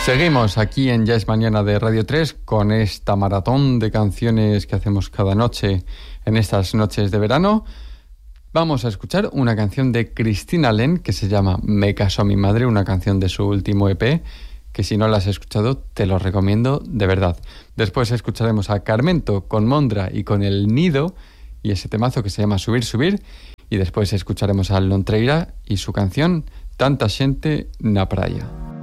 Seguimos aquí en Ya es Mañana de Radio 3 con esta maratón de canciones que hacemos cada noche en estas noches de verano. Vamos a escuchar una canción de Cristina Len que se llama Me casó mi madre, una canción de su último EP, que si no la has escuchado te lo recomiendo de verdad. Después escucharemos a Carmento con Mondra y con El Nido y ese temazo que se llama Subir, Subir. Y después escucharemos a Lontreira y su canción Tanta xente na praia.